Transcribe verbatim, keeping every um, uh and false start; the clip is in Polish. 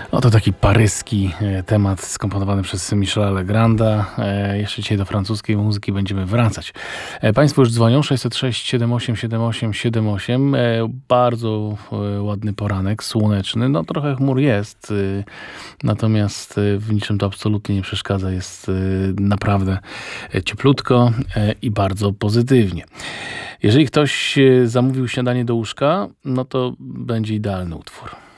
Oto taki paryski e, temat skomponowany przez Michela Legranda. E, jeszcze dzisiaj do francuskiej muzyki będziemy wracać. E, Państwo już dzwonią sześćset sześć siedem osiem siedem osiem siedem osiem. E, bardzo e, ładny poranek, słoneczny. No trochę chmur jest, e, natomiast e, w niczym to absolutnie nie przeszkadza. Jest e, naprawdę e, cieplutko e, i bardzo pozytywnie. Jeżeli ktoś e, zamówił śniadanie do łóżka, no to będzie idealny utwór.